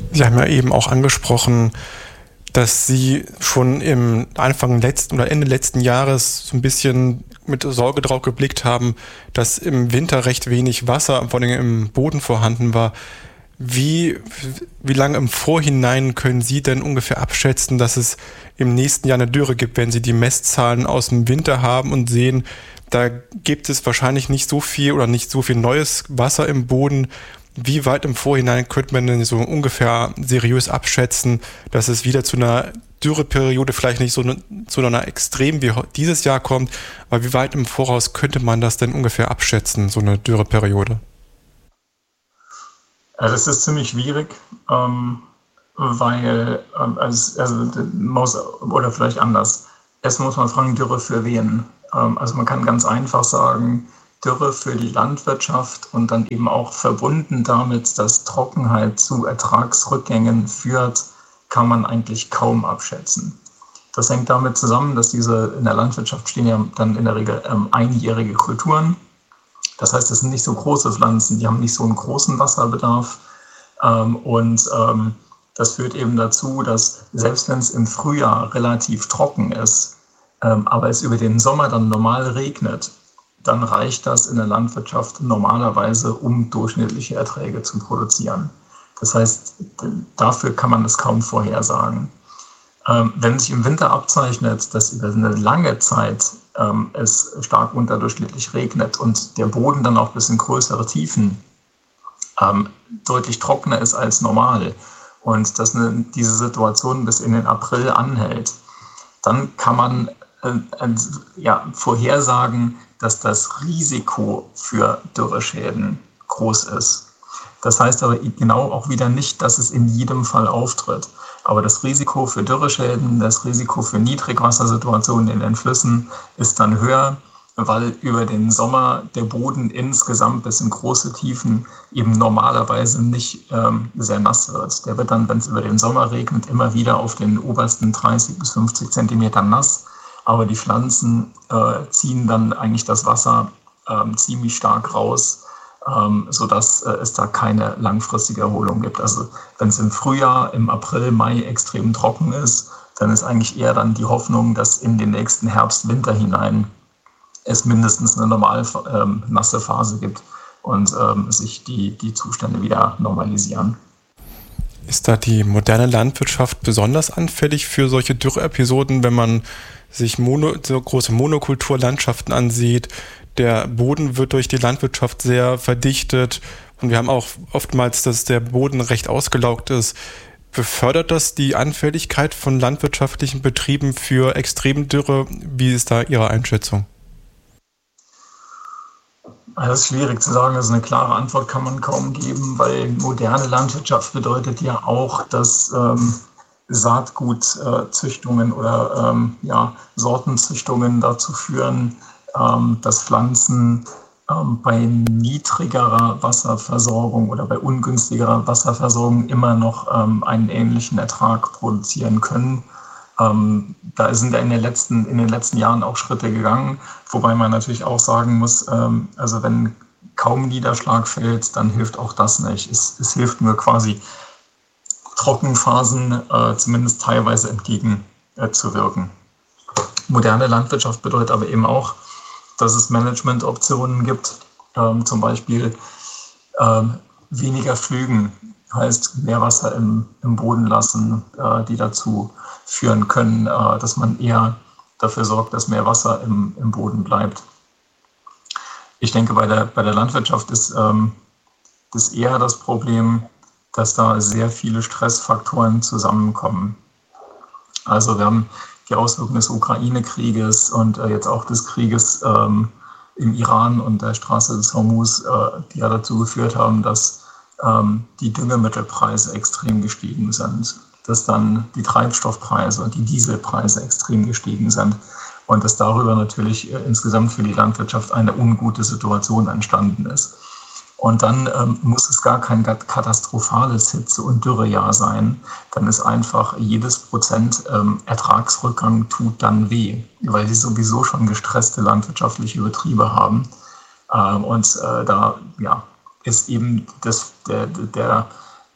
Sie haben ja eben auch angesprochen, dass Sie schon im Anfang letzten oder Ende letzten Jahres so ein bisschen mit Sorge drauf geblickt haben, dass im Winter recht wenig Wasser, vor allem im Boden vorhanden war. Wie, wie lange im Vorhinein können Sie denn ungefähr abschätzen, dass es im nächsten Jahr eine Dürre gibt, wenn Sie die Messzahlen aus dem Winter haben und sehen, da gibt es wahrscheinlich nicht so viel oder nicht so viel neues Wasser im Boden. Wie weit im Vorhinein könnte man denn so ungefähr seriös abschätzen, dass es wieder zu einer Dürreperiode, vielleicht nicht zu einer Extrem wie dieses Jahr kommt, aber wie weit im Voraus könnte man das denn ungefähr abschätzen, so eine Dürreperiode? Das ist ziemlich schwierig, weil, oder vielleicht anders. Erstmal muss man fragen, Dürre für wen? Also man kann ganz einfach sagen, Dürre für die Landwirtschaft und dann eben auch verbunden damit, dass Trockenheit zu Ertragsrückgängen führt, kann man eigentlich kaum abschätzen. Das hängt damit zusammen, dass in der Landwirtschaft stehen ja dann in der Regel einjährige Kulturen. Das heißt, es sind nicht so große Pflanzen, die haben nicht so einen großen Wasserbedarf. Das führt eben dazu, dass selbst wenn es im Frühjahr relativ trocken ist, aber es über den Sommer dann normal regnet, dann reicht das in der Landwirtschaft normalerweise, um durchschnittliche Erträge zu produzieren. Das heißt, dafür kann man es kaum vorhersagen. Wenn sich im Winter abzeichnet, dass über eine lange Zeit es stark unterdurchschnittlich regnet und der Boden dann auch bis in größere Tiefen deutlich trockener ist als normal und dass diese Situation bis in den April anhält, dann kann man vorhersagen, dass das Risiko für Dürreschäden groß ist. Das heißt aber genau auch wieder nicht, dass es in jedem Fall auftritt. Aber das Risiko für Dürreschäden, das Risiko für Niedrigwassersituationen in den Flüssen ist dann höher, weil über den Sommer der Boden insgesamt bis in große Tiefen eben normalerweise nicht sehr nass wird. Der wird dann, wenn es über den Sommer regnet, immer wieder auf den obersten 30 bis 50 Zentimetern nass. Aber die Pflanzen ziehen dann eigentlich das Wasser ziemlich stark raus, sodass es da keine langfristige Erholung gibt. Also wenn es im Frühjahr, im April, Mai extrem trocken ist, dann ist eigentlich eher dann die Hoffnung, dass in den nächsten Herbst, Winter hinein es mindestens eine normal nasse Phase gibt und sich die Zustände wieder normalisieren. Ist da die moderne Landwirtschaft besonders anfällig für solche Dürreepisoden, wenn man sich so große Monokulturlandschaften ansieht? Der Boden wird durch die Landwirtschaft sehr verdichtet und wir haben auch oftmals, dass der Boden recht ausgelaugt ist. Befördert das die Anfälligkeit von landwirtschaftlichen Betrieben für Extremdürre? Wie ist da Ihre Einschätzung? Das ist schwierig zu sagen, also eine klare Antwort kann man kaum geben, weil moderne Landwirtschaft bedeutet ja auch, dass Saatgutzüchtungen oder Sortenzüchtungen dazu führen, dass Pflanzen bei niedrigerer Wasserversorgung oder bei ungünstigerer Wasserversorgung immer noch einen ähnlichen Ertrag produzieren können. Da sind ja in den letzten Jahren auch Schritte gegangen, wobei man natürlich auch sagen muss, also wenn kaum Niederschlag fällt, dann hilft auch das nicht. Es hilft nur quasi Trockenphasen zumindest teilweise entgegenzuwirken. Moderne Landwirtschaft bedeutet aber eben auch, dass es Managementoptionen gibt, zum Beispiel weniger Pflügen, heißt mehr Wasser im Boden lassen, die dazu führen können, dass man eher dafür sorgt, dass mehr Wasser im Boden bleibt. Ich denke, bei der Landwirtschaft ist eher das Problem, dass da sehr viele Stressfaktoren zusammenkommen. Also wir haben die Auswirkungen des Ukraine-Krieges und jetzt auch des Krieges im Iran und der Straße des Hormuz, die ja dazu geführt haben, dass die Düngemittelpreise extrem gestiegen sind, dass dann die Treibstoffpreise und die Dieselpreise extrem gestiegen sind und dass darüber natürlich insgesamt für die Landwirtschaft eine ungute Situation entstanden ist. Und dann muss es gar kein katastrophales Hitze- und Dürrejahr sein. Dann ist einfach jedes Prozent Ertragsrückgang tut dann weh, weil sie sowieso schon gestresste landwirtschaftliche Betriebe haben. Da ist eben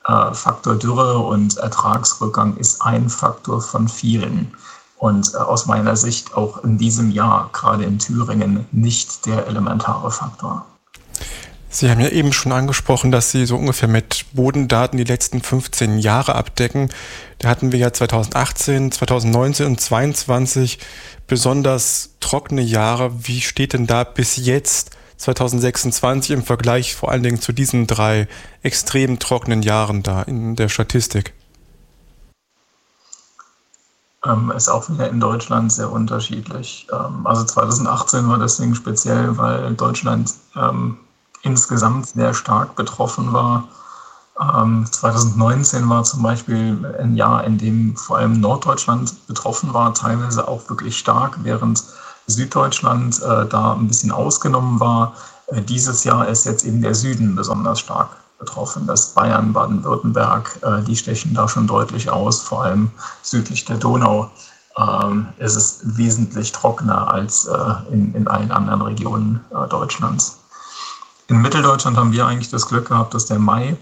Faktor Dürre und Ertragsrückgang ist ein Faktor von vielen. Und aus meiner Sicht auch in diesem Jahr, gerade in Thüringen, nicht der elementare Faktor. Sie haben ja eben schon angesprochen, dass Sie so ungefähr mit Bodendaten die letzten 15 Jahre abdecken. Da hatten wir ja 2018, 2019 und 2022 besonders trockene Jahre. Wie steht denn da bis jetzt 2026 im Vergleich vor allen Dingen zu diesen 3 extrem trockenen Jahren da in der Statistik? Ist auch wieder in Deutschland sehr unterschiedlich. Also 2018 war deswegen speziell, weil Deutschland insgesamt sehr stark betroffen war. 2019 war zum Beispiel ein Jahr, in dem vor allem Norddeutschland betroffen war, teilweise auch wirklich stark, während Süddeutschland da ein bisschen ausgenommen war. Dieses Jahr ist jetzt eben der Süden besonders stark betroffen. Das Bayern, Baden-Württemberg, die stechen da schon deutlich aus, vor allem südlich der Donau. Es ist wesentlich trockener als in allen anderen Regionen Deutschlands. In Mitteldeutschland haben wir eigentlich das Glück gehabt, dass der Mai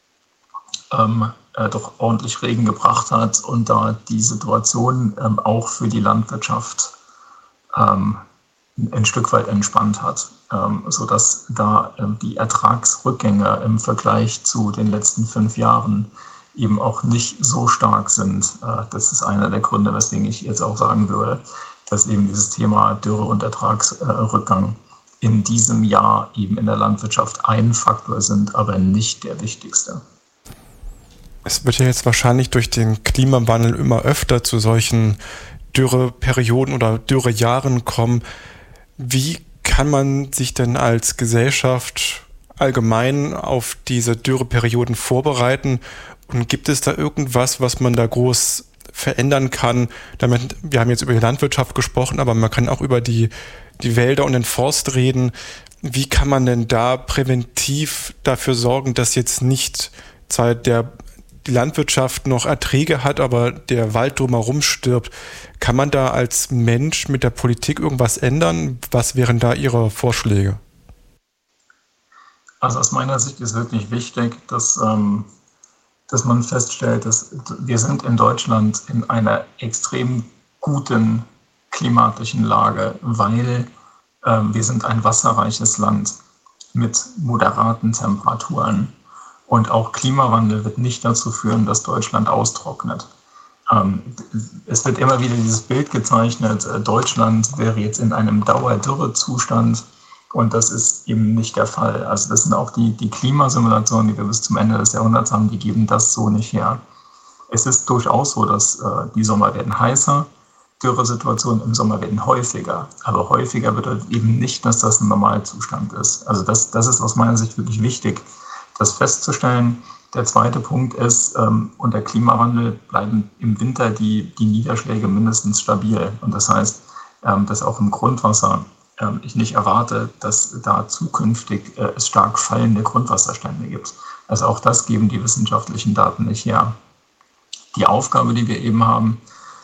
doch ordentlich Regen gebracht hat und da die Situation auch für die Landwirtschaft ein Stück weit entspannt hat, sodass da die Ertragsrückgänge im Vergleich zu den letzten 5 Jahren eben auch nicht so stark sind. Das ist einer der Gründe, weswegen ich jetzt auch sagen würde, dass eben dieses Thema Dürre und Ertragsrückgang in diesem Jahr eben in der Landwirtschaft ein Faktor sind, aber nicht der wichtigste. Es wird ja jetzt wahrscheinlich durch den Klimawandel immer öfter zu solchen Dürreperioden oder Dürrejahren kommen. Wie kann man sich denn als Gesellschaft allgemein auf diese Dürreperioden vorbereiten? Und gibt es da irgendwas, was man da groß verändern kann? Damit, wir haben jetzt über die Landwirtschaft gesprochen, aber man kann auch über die Wälder und den Forst reden. Wie kann man denn da präventiv dafür sorgen, dass jetzt nicht zwar die Landwirtschaft noch Erträge hat, aber der Wald drumherum stirbt? Kann man da als Mensch mit der Politik irgendwas ändern? Was wären da Ihre Vorschläge? Also aus meiner Sicht ist wirklich wichtig, dass man feststellt, dass wir sind in Deutschland in einer extrem guten klimatischen Lage, weil wir sind ein wasserreiches Land mit moderaten Temperaturen. Und auch Klimawandel wird nicht dazu führen, dass Deutschland austrocknet. Es wird immer wieder dieses Bild gezeichnet, Deutschland wäre jetzt in einem Dauerdürrezustand und das ist eben nicht der Fall. Also das sind auch die Klimasimulationen, die wir bis zum Ende des Jahrhunderts haben, die geben das so nicht her. Es ist durchaus so, dass die Sommer werden heißer, Dürresituationen im Sommer werden häufiger. Aber häufiger bedeutet eben nicht, dass das ein Normalzustand ist. Also das ist aus meiner Sicht wirklich wichtig, das festzustellen. Der zweite Punkt ist, unter Klimawandel bleiben im Winter die Niederschläge mindestens stabil. Und das heißt, dass auch im Grundwasser ich nicht erwarte, dass da zukünftig es stark fallende Grundwasserstände gibt. Also auch das geben die wissenschaftlichen Daten nicht her. Die Aufgabe, die wir eben haben,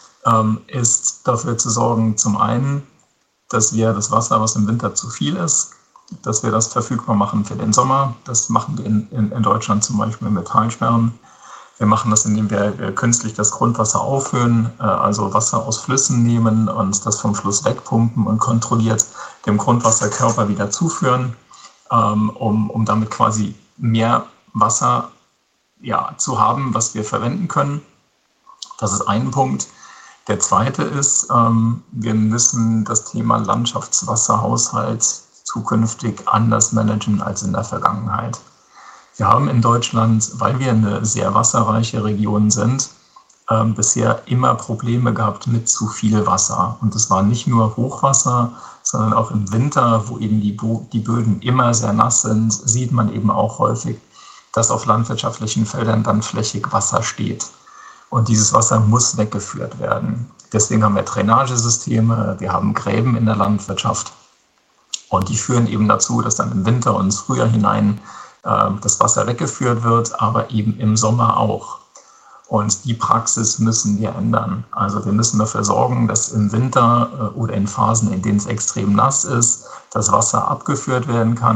ist dafür zu sorgen, zum einen, dass wir das Wasser, was im Winter zu viel ist, dass wir das verfügbar machen für den Sommer. Das machen wir in Deutschland zum Beispiel mit Talsperren. Wir machen das, indem wir künstlich das Grundwasser aufhöhen, also Wasser aus Flüssen nehmen und das vom Fluss wegpumpen und kontrolliert dem Grundwasserkörper wieder zuführen, um damit quasi mehr Wasser zu haben, was wir verwenden können. Das ist ein Punkt. Der zweite ist, wir müssen das Thema Landschaftswasserhaushalt zukünftig anders managen als in der Vergangenheit. Wir haben in Deutschland, weil wir eine sehr wasserreiche Region sind, bisher immer Probleme gehabt mit zu viel Wasser. Und es war nicht nur Hochwasser, sondern auch im Winter, wo eben die Böden immer sehr nass sind, sieht man eben auch häufig, dass auf landwirtschaftlichen Feldern dann flächig Wasser steht. Und dieses Wasser muss weggeführt werden. Deswegen haben wir Drainagesysteme, wir haben Gräben in der Landwirtschaft. Und die führen eben dazu, dass dann im Winter und ins Frühjahr hinein das Wasser weggeführt wird, aber eben im Sommer auch. Und die Praxis müssen wir ändern. Also wir müssen dafür sorgen, dass im Winter oder in Phasen, in denen es extrem nass ist, das Wasser abgeführt werden kann.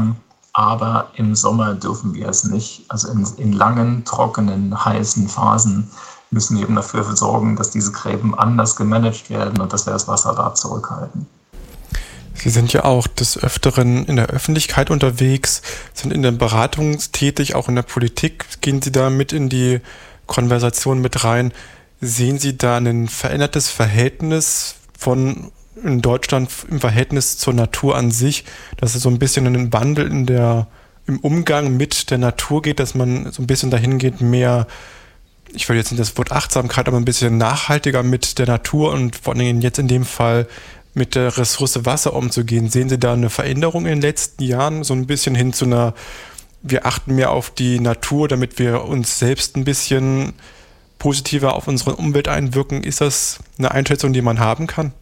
aber im Sommer dürfen wir es nicht. Also in langen, trockenen, heißen Phasen müssen wir eben dafür sorgen, dass diese Gräben anders gemanagt werden und dass wir das Wasser da zurückhalten. Sie sind ja auch des Öfteren in der Öffentlichkeit unterwegs, sind in der Beratung tätig, auch in der Politik. Gehen Sie da mit in die Konversation mit rein? Sehen Sie da ein verändertes Verhältnis in Deutschland im Verhältnis zur Natur an sich, dass es so ein bisschen einen Wandel im Umgang mit der Natur geht, dass man so ein bisschen dahin geht, mehr, ich will jetzt nicht das Wort Achtsamkeit, aber ein bisschen nachhaltiger mit der Natur und vor allem jetzt in dem Fall mit der Ressource Wasser umzugehen? Sehen Sie da eine Veränderung in den letzten Jahren, so ein bisschen hin zu wir achten mehr auf die Natur, damit wir uns selbst ein bisschen positiver auf unsere Umwelt einwirken? Ist das eine Einschätzung, die man haben kann?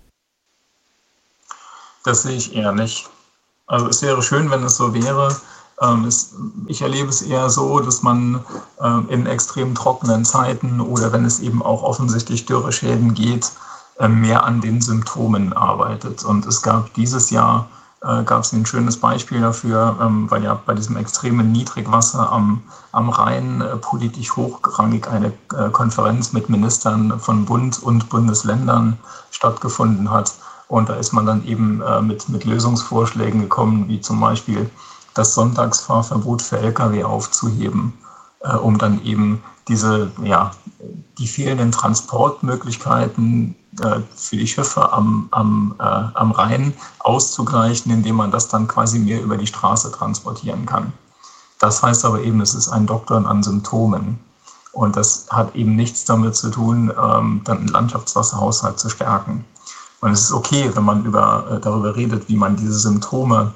Das sehe ich eher nicht. Also es wäre schön, wenn es so wäre. Ich erlebe es eher so, dass man in extrem trockenen Zeiten oder wenn es eben auch offensichtlich Dürreschäden geht, mehr an den Symptomen arbeitet. Und es gab dieses Jahr ein schönes Beispiel dafür, weil ja bei diesem extremen Niedrigwasser am Rhein politisch hochrangig eine Konferenz mit Ministern von Bund und Bundesländern stattgefunden hat. Und da ist man dann eben mit Lösungsvorschlägen gekommen, wie zum Beispiel das Sonntagsfahrverbot für Lkw aufzuheben, um dann eben die fehlenden Transportmöglichkeiten für die Schiffe am Rhein auszugleichen, indem man das dann quasi mehr über die Straße transportieren kann. Das heißt aber eben, es ist ein Doktern an Symptomen. Und das hat eben nichts damit zu tun, dann einen Landschaftswasserhaushalt zu stärken. Und es ist okay, wenn man darüber redet, wie man diese Symptome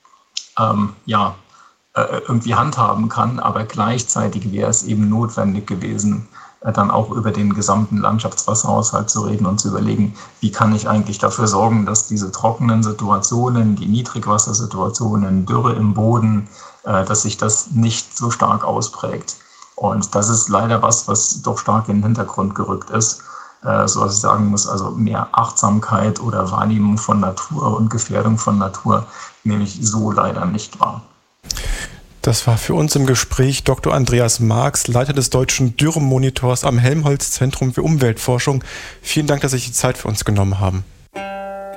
irgendwie handhaben kann, aber gleichzeitig wäre es eben notwendig gewesen, dann auch über den gesamten Landschaftswasserhaushalt zu reden und zu überlegen, wie kann ich eigentlich dafür sorgen, dass diese trockenen Situationen, die Niedrigwassersituationen, Dürre im Boden, dass sich das nicht so stark ausprägt. Und das ist leider was doch stark in den Hintergrund gerückt ist, so dass ich sagen muss, also mehr Achtsamkeit oder Wahrnehmung von Natur und Gefährdung von Natur nehme ich so leider nicht wahr. Das war für uns im Gespräch Dr. Andreas Marx, Leiter des Deutschen Dürrenmonitors am Helmholtz Zentrum für Umweltforschung. Vielen Dank, dass Sie sich die Zeit für uns genommen haben.